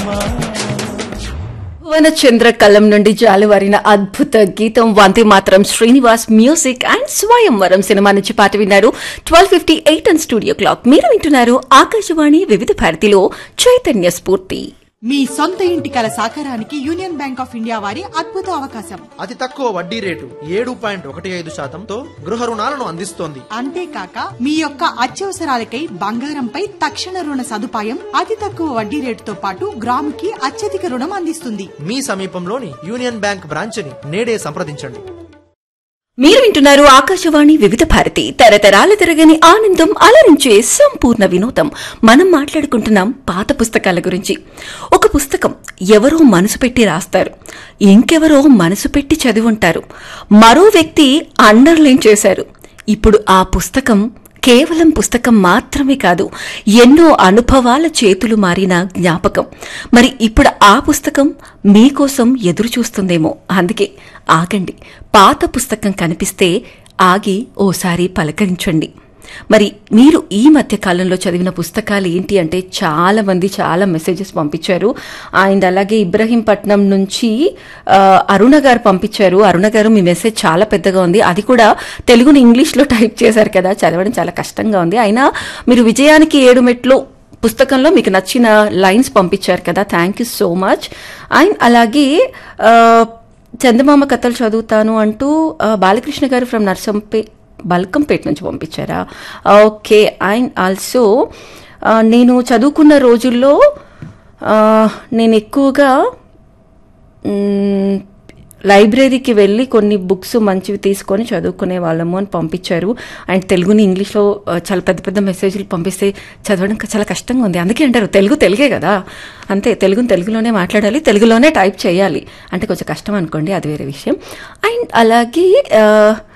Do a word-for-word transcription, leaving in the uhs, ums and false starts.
వనచంద్ర కలం నుండి జాలువారిన అద్భుత గీతం వందే మాత్రం శ్రీనివాస్ మ్యూజిక్ అండ్ స్వయంవరం సినిమా నుంచి పాట విన్నారు. Twelve fifty eight and studio clock. మీరు వింటున్నారు ఆకాశవాణి వివిధ భారతిలో చైతన్య స్ఫూర్తి. మీ సొంత ఇంటి కల సాకారానికి యూనియన్ బ్యాంక్ ఆఫ్ ఇండియా వారి అద్భుత అవకాశం. అతి తక్కువ వడ్డీ రేటు ఏడు పాయింట్ ఒకటి ఐదు శాతంతో గృహ రుణాలను అందిస్తోంది. అంతేకాక మీ యొక్క అత్యవసరాలకై బంగారంపై తక్షణ రుణ సదుపాయం, అతి తక్కువ వడ్డీ రేటుతో పాటు గ్రాముకి అత్యధిక రుణం అందిస్తుంది. మీ సమీపంలోని యూనియన్ బ్యాంక్ బ్రాంచ్ ని నేడే సంప్రదించండి. మీరు వింటున్నారు ఆకాశవాణి వివిధ భారతి, తరతరాల తిరగని ఆనందం, అలరించే సంపూర్ణ వినోదం. మనం మాట్లాడుకుంటున్నాం పాత పుస్తకాల గురించి. ఒక పుస్తకం ఎవరో మనసు పెట్టి రాస్తారు, ఇంకెవరో మనసు పెట్టి చదివుంటారు, మరో వ్యక్తి అండర్లైన్ చేశారు. ఇప్పుడు ఆ పుస్తకం కేవలం పుస్తకం మాత్రమే కాదు, ఎన్నో అనుభవాల చేతులు మారిన జ్ఞాపకం. మరి ఇప్పుడు ఆ పుస్తకం మీకోసం ఎదురు చూస్తుందేమో. అందుకే ఆగండి, పాత పుస్తకం కనిపిస్తే ఆగి ఓసారి పలకరించండి. మరి మీరు ఈ మధ్య కాలంలో చదివిన పుస్తకాలు ఏంటి అంటే చాలా మంది చాలా మెసేజెస్ పంపించారు. అండ్ అలాగే ఇబ్రహీంపట్నం నుంచి అరుణ గారు పంపించారు. అరుణ గారు, మీ మెసేజ్ చాలా పెద్దగా ఉంది, అది కూడా తెలుగుని ఇంగ్లీష్లో టైప్ చేశారు కదా, చదవడం చాలా కష్టంగా ఉంది. అయినా మీరు విజయానికి ఏడు మెట్లు పుస్తకంలో మీకు నచ్చిన లైన్స్ పంపించారు కదా, thank you so much. And అలాగే చందమామ కథలు చదువుతాను అంటూ బాలకృష్ణ గారు ఫ్రమ్ నర్సంపే బల్కంపేట నుంచి పంపించారా? ఓకే. అండ్ ఆల్సో నేను చదువుకున్న రోజుల్లో నేను ఎక్కువగా లైబ్రరీకి వెళ్ళి కొన్ని బుక్స్ మంచివి తీసుకొని చదువుకునే వాళ్ళము అని పంపించారు. అండ్ తెలుగుని ఇంగ్లీష్లో చాలా పెద్ద పెద్ద మెసేజ్లు పంపిస్తే చదవడం చాలా కష్టంగా ఉంది. అందుకే అంటారు తెలుగు తెలుగే కదా, అంతే, తెలుగుని తెలుగులోనే మాట్లాడాలి, తెలుగులోనే టైప్ చేయాలి అంటే కొంచెం కష్టం అనుకోండి, అది వేరే విషయం. అండ్ అలాగే